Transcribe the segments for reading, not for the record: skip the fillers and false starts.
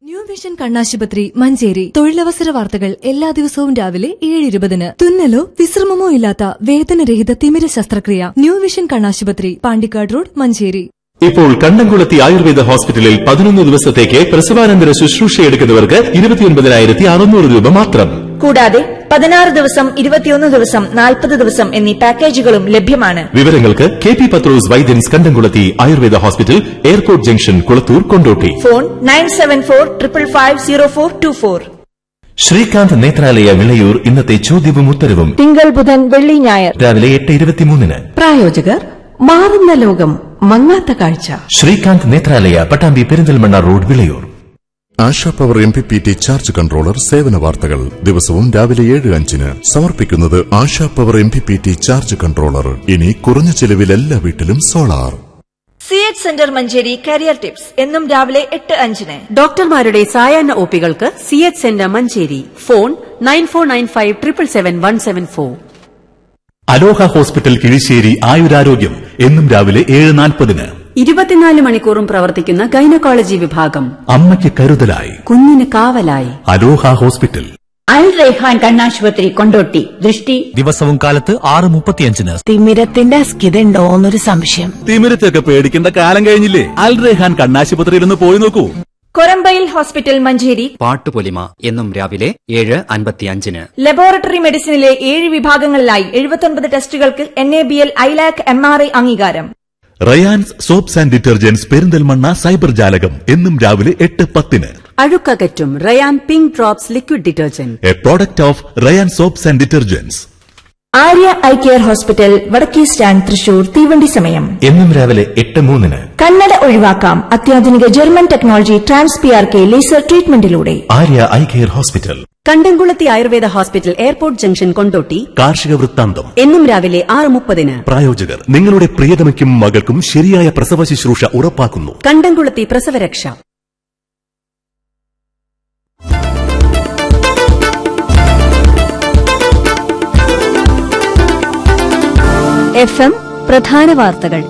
New vision കണ്ണാശുപത്രി മഞ്ചേരി തൊഴിലവസര വാർത്തകൾ എല്ലാ ദിവസവും രാവിലെ 7:20. തുന്നലോ വിശ്രമമോ ഇല്ലാത്ത വേദനരഹിത തിമിര ശസ്ത്രക്രിയ. ന്യൂ വിഷൻ കണ്ണാശുപത്രി, പാണ്ടിക്കാട് റോഡ്, മഞ്ചേരി. ഇപ്പോൾ കണ്ടംകുളത്തി ആയുർവേദ ഹോസ്പിറ്റലിൽ 11 ദിവസത്തേക്ക് പ്രസവാനന്തര ശുശ്രൂഷയെടുക്കുന്നവർക്ക് 29,600 രൂപ മാത്രം. കൂടാതെ 16 ദിവസം, 21 ദിവസം, 40 ദിവസം എന്നീ പാക്കേജുകളും ലഭ്യമാണ്. വിവരങ്ങൾക്ക് KP പത്രോസ് വൈദ്യൻസ് കണ്ടംകുളത്തി Ayurveda hospital, airport junction, Kulathur, Kondotty. Phone 9745550424. Srikanth Nethralaya Vilayur ഇന്നത്തെ ചോദ്യവും ഉത്തരവും തിങ്കൾ, ബുധൻ, വെള്ളി, ഞായർ രാവിലെ 8:23. പ്രായോജകർ മാറുന്ന ലോകം, മങ്ങാത്ത കാഴ്ച. Srikanth Nethralaya, Pattambi Perinthalmanna road, Vilayur. ASHA power MPPT charge controller സേവന വാർത്തകൾ ദിവസവും രാവിലെ 7:05 സമർപ്പിക്കുന്നത് ASHA power MPPT charge controller. ഇനി കുറഞ്ഞ ചെലവിൽ എല്ലാ വീട്ടിലും solar. CH centre Manjeri career tips എന്നും രാവിലെ 8:05. ഡോക്ടർമാരുടെ സായാഹ്ന ഒപികൾക്ക് CH സെന്റർ മഞ്ചേരി. ഫോൺ 9495777174. അലോഹ ഹോസ്പിറ്റൽ കിഴിശ്ശേരി ആയുരാരോഗ്യം എന്നും രാവിലെ 7:40. 24 മണിക്കൂറും പ്രവർത്തിക്കുന്ന ഗൈനക്കോളജി വിഭാഗം. അമ്മയ്ക്ക് കരുതലായി, കുഞ്ഞിന് കാവലായി. അലോഹ ഹോസ്പിറ്റൽ. അൽ റൈഹാൻ കണ്ണാശുപത്രി, കൊണ്ടോട്ടി. ദൃഷ്ടി ദിവസവും കാലത്ത് 6:35. തിമിരത്തിന്റെ അസ്കിതയുണ്ടോ എന്നൊരു സംശയം. തിമിരത്തൊക്കെ പേടിക്കേണ്ട കാലം കഴിഞ്ഞില്ലേ? അൽ റൈഹാൻ കണ്ണാശുപത്രിയിൽ ഒന്ന് പോയി നോക്കൂ. കൊരമ്പയിൽ ഹോസ്പിറ്റൽ മഞ്ചേരി. പാട്ടുപൊലിമ എന്നും രാവിലെ 7:55. ലബോറട്ടറി മെഡിസിനിലെ 7 വിഭാഗങ്ങളിലായി 79 ടെസ്റ്റുകൾക്ക് NABL ILAC MRI അംഗീകാരം. Rayan's soaps and detergents Perinthalmanna cyber ജാലകം എന്നും രാവിലെ 8:10. അഴുക്കകറ്റും Ryan pink drops liquid detergent, A product of Ryan soaps and detergents. Arya eye care hospital, വടക്കേ സ്റ്റാൻഡ്, തൃശൂർ. തീവണ്ടി സമയം എന്നും രാവിലെ 8:03. കണ്ണട ഒഴിവാക്കാം അത്യാധുനിക German technology TransPRK laser ട്രീറ്റ്മെന്റിലൂടെ. Arya eye care hospital. കണ്ടംകുളത്തി Ayurveda hospital, airport junction, Kondotty. കാർഷിക വൃത്താന്തം എന്നും രാവിലെ 6:30. പ്രായോജകർ നിങ്ങളുടെ പ്രിയതമയ്ക്കും മകൾക്കും ശരിയായ പ്രസവ ശുശ്രൂഷ ഉറപ്പാക്കുന്നു. കണ്ടംകുളത്തി പ്രസവരക്ഷ. FM പ്രധാന വാർത്തകൾ.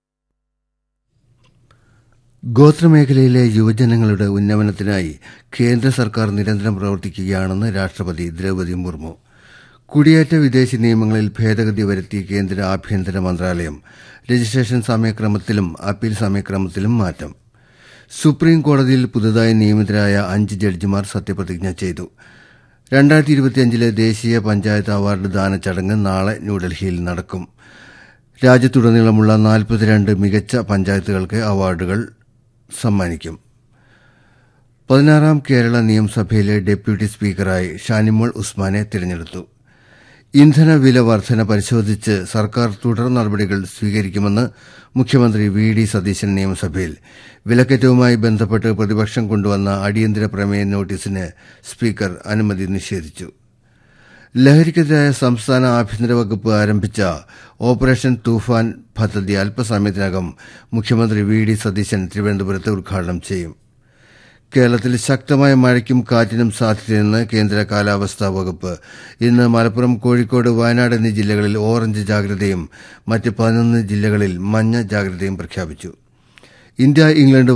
ഗോത്രമേഖലയിലെ യുവജനങ്ങളുടെ ഉന്നമനത്തിനായി കേന്ദ്ര സർക്കാർ നിരന്തരം പ്രവർത്തിക്കുകയാണെന്ന് രാഷ്ട്രപതി ദ്രൌപദി മുർമു. കുടിയേറ്റ വിദേശി നിയമങ്ങളിൽ ഭേദഗതി വരുത്തിയ കേന്ദ്ര ആഭ്യന്തര മന്ത്രാലയം രജിസ്ട്രേഷൻ സമയക്രമത്തിലും അപ്പീൽ സമയക്രമത്തിലും മാറ്റം. സുപ്രീം കോടതിയിൽ പുതുതായി നിയമിതരായ 5 ജഡ്ജിമാർ സത്യപ്രതിജ്ഞ ചെയ്തു. 2025 ദേശീയ പഞ്ചായത്ത് അവാർഡ് ദാന ചടങ്ങ് നാളെ ന്യൂഡൽഹിയിൽ നടക്കും. രാജ്യത്തുടനീളമുള്ള 42 മികച്ച പഞ്ചായത്തുകൾക്ക് അവാർഡുകൾ സമ്മാനിക്കും. 16ാം കേരള നിയമസഭയിലെ ഡെപ്യൂട്ടി സ്പീക്കറായി ഷാനിമോൾ ഉസ്മാനെ തിരഞ്ഞെടുത്തു. ഇന്ധന വില വർധന പരിശോധിച്ച് സർക്കാർ തുടർ നടപടികൾ സ്വീകരിക്കുമെന്ന് മുഖ്യമന്ത്രി VD സതീശൻ നിയമസഭയിൽ. വിലക്കയറ്റവുമായി ബന്ധപ്പെട്ട് പ്രതിപക്ഷം കൊണ്ടുവന്ന അടിയന്തര പ്രമേയ നോട്ടീസിന് സ്പീക്കർ അനുമതി നിഷേധിച്ചു. ലഹരിക്കെതിരായ സംസ്ഥാന ആഭ്യന്തര വകുപ്പ് ആരംഭിച്ച ഓപ്പറേഷൻ തൂഫാൻ പദ്ധതി അല്പസമയത്തിനകം മുഖ്യമന്ത്രി VD സതീശൻ തിരുവനന്തപുരത്ത് ഉദ്ഘാടനം ചെയ്യും. കേരളത്തിൽ ശക്തമായ മഴയ്ക്കും കാറ്റിനും സാധ്യതയെന്ന് കേന്ദ്ര കാലാവസ്ഥാ വകുപ്പ്. ഇന്ന് മലപ്പുറം, കോഴിക്കോട്, വയനാട് എന്നീ ജില്ലകളിൽ ഓറഞ്ച് ജാഗ്രതയും മറ്റ് 11 ജില്ലകളിൽ മഞ്ഞ ജാഗ്രതയും പ്രഖ്യാപിച്ചു. India England